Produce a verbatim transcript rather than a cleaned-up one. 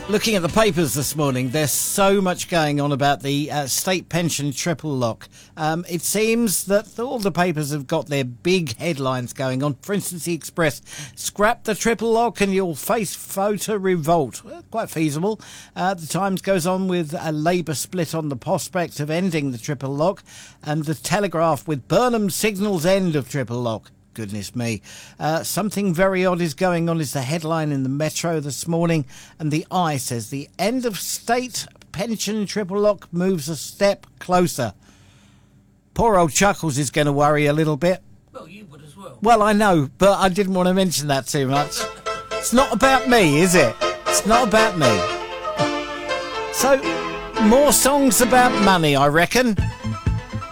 Looking at the papers this morning, there's so much going on about the uh, state pension triple lock. Um, it seems that all the papers have got their big headlines going on. For instance, the Express, scrap the triple lock and you'll face voter revolt. Well, quite feasible. Uh, the Times goes on with a Labour split on the prospect of ending the triple lock. And the Telegraph with Burnham signals end of triple lock. Goodness me. Uh, something very odd is going on is the headline in the Metro this morning. And the Eye says the end of state pension triple lock moves a step closer. Poor old Chuckles is going to worry a little bit. Well, you would as well. Well, I know, but I didn't want to mention that too much. It's not about me, is it? It's not about me. So, more songs about money, I reckon.